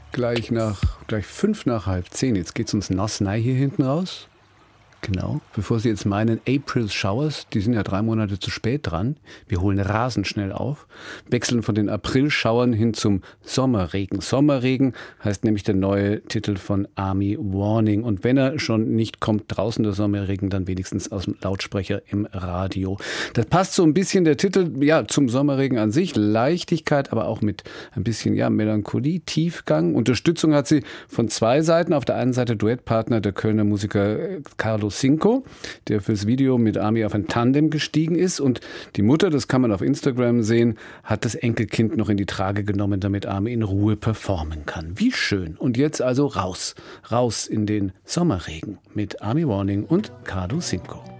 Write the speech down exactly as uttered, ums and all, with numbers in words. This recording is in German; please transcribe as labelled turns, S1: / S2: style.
S1: Gleich nach, gleich fünf nach halb zehn. Jetzt geht's uns nass nei hier hinten raus. Genau, bevor Sie jetzt meinen, April Showers, die sind ja drei Monate zu spät dran. Wir holen rasend schnell auf, wechseln von den April-Schauern hin zum Sommerregen. Sommerregen heißt nämlich der neue Titel von Army Warning. Und wenn er schon nicht kommt draußen, der Sommerregen, dann wenigstens aus dem Lautsprecher im Radio. Das passt so ein bisschen, der Titel, ja, zum Sommerregen an sich. Leichtigkeit, aber auch mit ein bisschen, ja, Melancholie, Tiefgang. Unterstützung hat sie von zwei Seiten. Auf der einen Seite Duettpartner, der Kölner Musiker Carlo Cinco, der fürs Video mit Army auf ein Tandem gestiegen ist, und die Mutter, das kann man auf Instagram sehen, hat das Enkelkind noch in die Trage genommen, damit Army in Ruhe performen kann. Wie schön. Und jetzt also raus, raus in den Sommerregen mit Army Warning und Carlo Cinco.